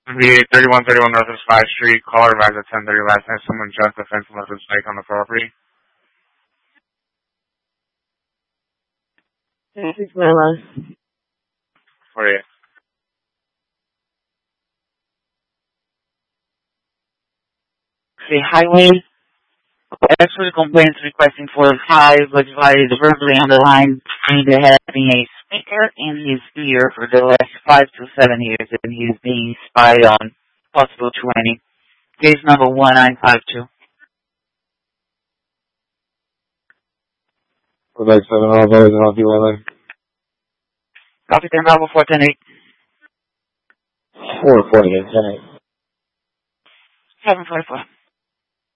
The 3131 Northwest 5th Street. Caller arrived at 10:30 last night. Someone jumped the fence and left his bike on the property. This is Willow. For you. The highway. Actually, complaints requesting for 5, but advised verbally on the line, and having a speaker in his ear for the last 5 to 7 years, and he's being spied on. Possible 20. Case number 1952. Quebec 7 all those and I'll be willing. Copy 10 Bravo 410-8. 440 and 10 744.